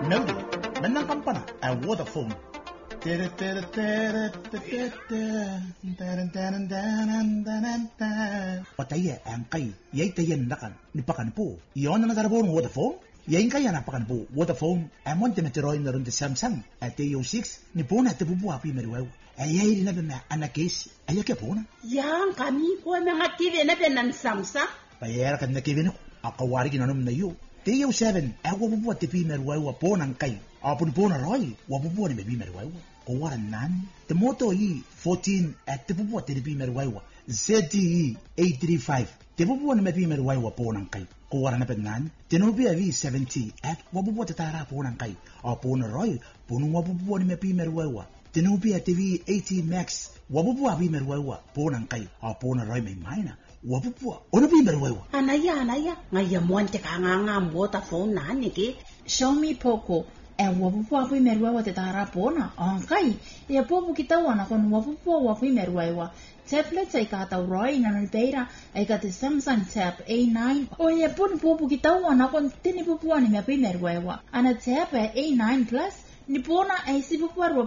Melody, menang kampana, Vodafone. Pataya ang kay, yay tayan nakan, nipakan po. Iyon na nadarabon Vodafone? Yain kaya napakan po Vodafone, amon timeteroy na rin de Samsung, at TO6, ni po na tibubuha pi meruwaw. Ayay rin na na anakis, ayake po na. Yang kami po mga kiwi na ng Samsung. Payera kan na kiwi ko, akawari kinanom na yu. TO7, ako po ti pi meruwaw po ng kay. Apon po na roy, wapo po ni mebi meruwaw. Kawaran nan, temoto yi 14 at tibubuha ti pi meruwaw. ZTE 835, tibubuha ni mebi meruwaw po ng kay. Kawaran na penan, tinubi avi 70 at wabubuha tatara po ng kay. Apon na roy, punong wabubuha ni mebi meruwaw. Tinubi at TV 80 Max, wabubuha pi meruwaw po ng kay. Apon na roy may maina. Wabubuha, ono pi meruwaw. Anaya, ngayon mo ang tekangangam Vodafone na niki. Xiaomi Poco. Wapupuwa pi meruwawa te tarapona. Angkai, ya popo kita wana kon wapupuwa pi meruwawa. Tablet ay katawroy na nalbeira ay kati Samsung Tab A9. O ya popo kita wana kon tinipupuwa ni pi meruwawa. Ana Tab A9 Plus, nipona ay sipupuwa